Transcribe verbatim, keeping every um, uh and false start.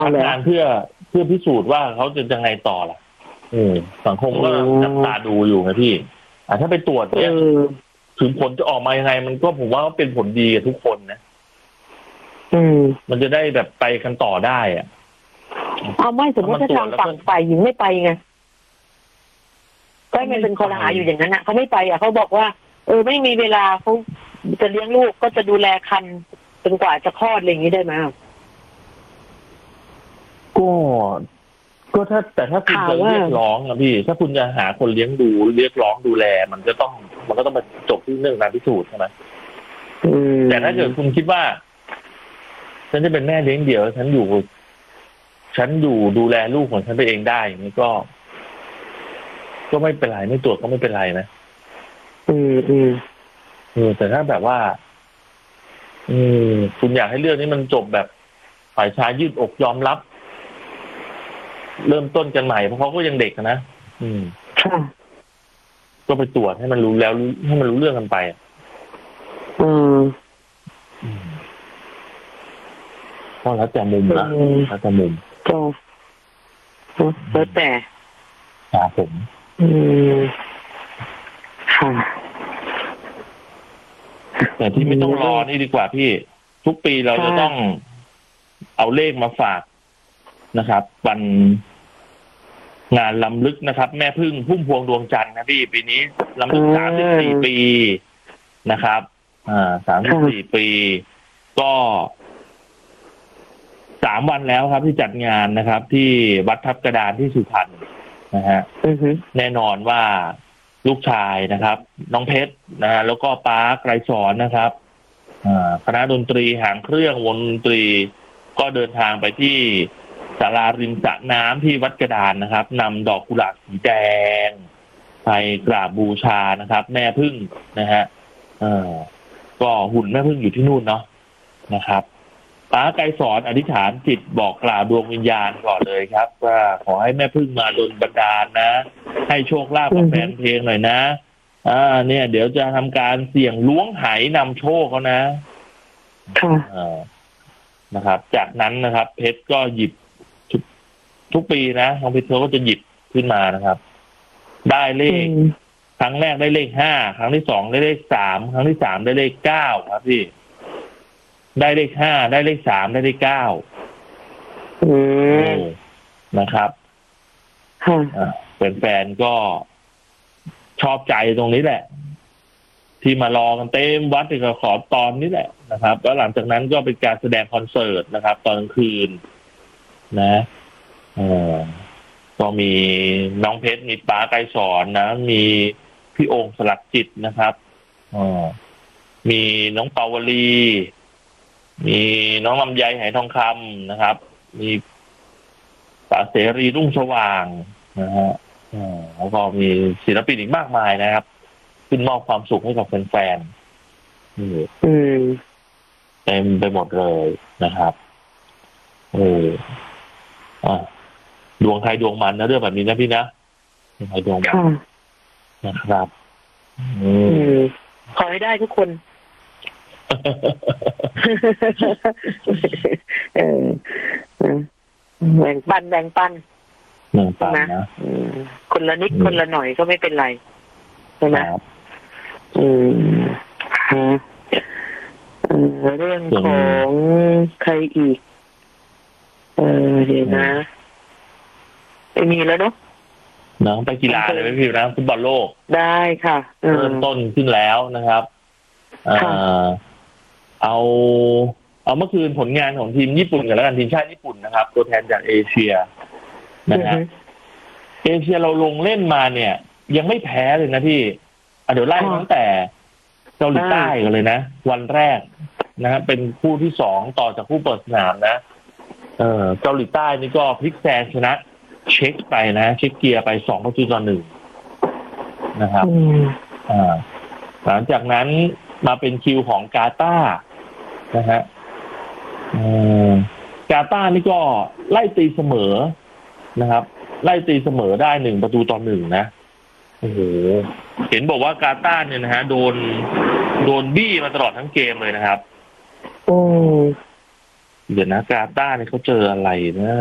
ทำงานเพื่อเพื่อพิสูจน์ว่าเขาจะยังไงต่อล่ะเออสังคมก็จับตาดูอยู่ไงพี่อ่ะถ้าไปตรวจเนี่ยถึงผลจะออกมายังไงมันก็ผมว่าเป็นผลดีกับทุกคนนะอืมมันจะได้แบบไปกันต่อได้อ่ะเอาไม่สมมติถ้าทางฝั่งฝ่ายหญิงไม่ไปไงก็ไม่เป็นคนหาอยู่อย่างนั้นนะเขาไม่ไปอ่ะเขาบอกว่าเออไม่มีเวลาเขาจะเลี้ยงลูกก็จะดูแลคันจนกว่าจะคลอดอะไรอย่างนี้ได้ไหมก็ก็ถ้าแต่ถ้าคุณจะเรียกร้องนะพี่ถ้าคุณจะหาคนเลี้ยงดูเรียกร้องดูแลมันจะต้องมันก็ต้องมาจบที่เรื่องการพิสูจน์ใช่ไหมแต่ถ้าเกิดคุณคิดว่าฉันจะเป็นแม่เลี้ยงเดี่ยวฉันอยู่ฉันอยู่ดูแลลูกของฉันไปเองได้อย่างนี้ก็ก็ไม่เป็นไรไม่ตรวจก็ไม่เป็นไรนะอืมอืมเออแต่ถ้าแบบว่าอืมคุณอยากให้เรื่องนี้มันจบแบบฝ่ายชายยืดอกยอมรับเริ่มต้นกันใหม่เพราะเขาก็ยังเด็กนะอืมก็ไปตรวจให้มันรู้แล้วให้มันรู้เรื่องกันไปอืมก็แล้วแต่มุมนะแล้วแต่มุมก็แล้วแต่ครับผมอืมค่ะแต่ที่ไม่ต้องรอนี่ดีกว่าพี่ทุกปีเราจะต้องเอาเลขมาฝากนะครับวันงานล้ำลึกนะครับแม่พึ่งพุ่มพวงดวงจันทร์นะพี่ปีนี้ล้ำลึกสามสิบสี่ปีนะครับอ่าสามสิบสี่ปีก็สามวันแล้วครับที่จัดงานนะครับ ที่วัดทับกระดานที่สุพรรณนะฮะแน่นอนว่าลูกชายนะครับน้องเพชรนะฮะแล้วก็ป้าไกรสอนนะครับอ่าคณะดนตรีหางเครื่องวงดนตรีก็เดินทางไปที่ศาลาริมสระน้ำที่วัดกระดานนะครับนำดอกกุหลาบสีแดงไปกราบบูชานะครับแม่พึ่งนะฮะเออก็หุ่นแม่พึ่งอยู่ที่นู่นเนาะนะครับป้าไกรสอนอธิษฐานจิตบอกกล่าวดวงวิญญาณก่อนเลยครับว่าขอให้แม่พึ่งมาดลบันดาลนะให้โชคลาภกับแฟนเพลงหน่อยนะอ่าเนี่ยเดี๋ยวจะทำการเสี่ยงล้วงไหนำโชคเขานะอ่านะครับจากนั้นนะครับเพชรก็หยิบทุกปีนะน้องเพชรก็จะหยิบขึ้นมานะครับได้เลขครั้งแรกได้เลขห้าครั้งที่สองได้เลขสามครั้งที่สามได้เลขเก้าครับพี่ได้เลขห้าได้เลขสามได้เลขเก้านะครับแฟนๆก็ชอบใจตรงนี้แหละที่มารอกันเต็มวัดก็ขอตอนนี้แหละนะครับแล้วหลังจากนั้นก็เป็นการแสดงคอนเสิร์ตนะครับตอนกลางคืนนะเออก็มีน้องเพชรมีป้าไกรสอนนะมีพี่โอ่งสลักจิตนะครับอ๋อมีน้องเปาวลีมีน้องลำไยไหทองคำนะครับมีป้าเสรีรุ่งสว่างนะฮะอ๋อแล้วก็มีศิลปินอีกมากมายนะครับขึ้นมอบความสุขให้กับแฟนๆอืมเต็มไปหมดเลยนะครับเอออ่าดวงใครดวงมันนะเรื่องแบบนี้นะพี่นะดวงใครดวงมันนะครับอืมขอให้ได้ทุกคนเออแบ่งปันแบ่งปันแบ่งปันนะคนละนิดคนละหน่อยก็ไม่เป็นไรใช่ไหมอืมเรื่องของใครอีกเออเดี๋ยวนะไม่มีแล้วเนาะน้องไปกีฬาเลยไหมพี่นะฟุตบอลโลกได้ค่ะเริ่มต้นขึ้นแล้วนะครับเอาเอาเมื่อคืนผลงานของทีมญี่ปุ่นกันแล้วกันทีมชาติญี่ปุ่นนะครับตัวแทนจากเอเชียนะฮะเอเชียเราลงเล่นมาเนี่ยยังไม่แพ้เลยนะพี่เดี๋ยวไล่ตั้งแต่เกาหลีใต้กันเลยนะวันแรกนะครับเป็นคู่ที่สองต่อจากคู่เปิดสนามนะเออเกาหลีใต้นี่ก็พลิกแซงชนะเช็คไปนะเช็คเกียร์ไปสองประตูต่อหนึ่งนะครับอ่าหลังจากนั้นมาเป็นคิวของกาตาร์นะฮะกาตาร์นี่ก็ไล่ตีเสมอนะครับไล่ตีเสมอได้หนึ่งประตูต่อหนึ่งนะโอ้โหเห็นบอกว่ากาตาร์เนี่ยนะฮะโดนโดนบี้มาตลอดทั้งเกมเลยนะครับโอ้เดี๋ยวนะกาตาร์เนี่ยเขาเจออะไรนะ